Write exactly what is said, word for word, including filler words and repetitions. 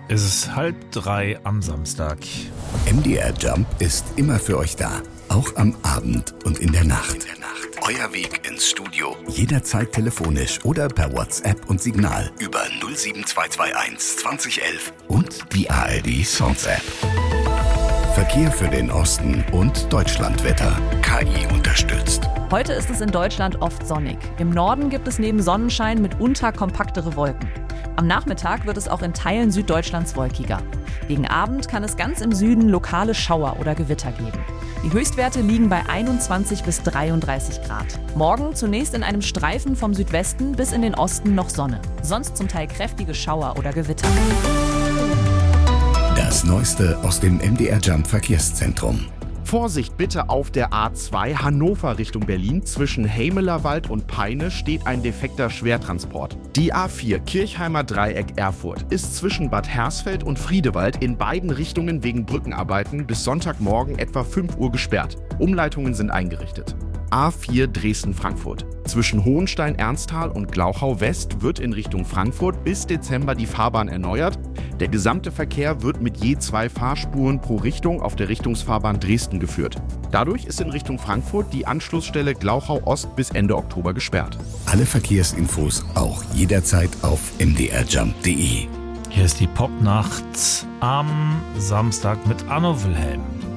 Es ist halb drei am Samstag. M D R Jump ist immer für euch da. Auch am Abend und in der Nacht. In der Nacht. Euer Weg ins Studio. Jederzeit telefonisch oder per WhatsApp und Signal über null sieben zwei zwei eins zwanzig elf und die A R D Songs App. Verkehr für den Osten und Deutschlandwetter. K I unterstützt. Heute ist es in Deutschland oft sonnig. Im Norden gibt es neben Sonnenschein mitunter kompaktere Wolken. Am Nachmittag wird es auch in Teilen Süddeutschlands wolkiger. Gegen Abend kann es ganz im Süden lokale Schauer oder Gewitter geben. Die Höchstwerte liegen bei einundzwanzig bis dreiunddreißig Grad. Morgen zunächst in einem Streifen vom Südwesten bis in den Osten noch Sonne. Sonst zum Teil kräftige Schauer oder Gewitter. Das Neueste aus dem M D R Jump Verkehrszentrum. Vorsicht bitte auf der A zwei Hannover Richtung Berlin. Zwischen Hämelerwald und Peine steht ein defekter Schwertransport. Die A vier Kirchheimer Dreieck Erfurt ist zwischen Bad Hersfeld und Friedewald in beiden Richtungen wegen Brückenarbeiten bis Sonntagmorgen etwa fünf Uhr gesperrt. Umleitungen sind eingerichtet. A vier Dresden-Frankfurt. Zwischen Hohenstein-Ernsthal und Glauchau West wird in Richtung Frankfurt bis Dezember die Fahrbahn erneuert. Der gesamte Verkehr wird mit je zwei Fahrspuren pro Richtung auf der Richtungsfahrbahn Dresden geführt. Dadurch ist in Richtung Frankfurt die Anschlussstelle Glauchau Ost bis Ende Oktober gesperrt. Alle Verkehrsinfos auch jederzeit auf m d r jump punkt d e. Hier ist die Popnacht am Samstag mit Anno Wilhelm.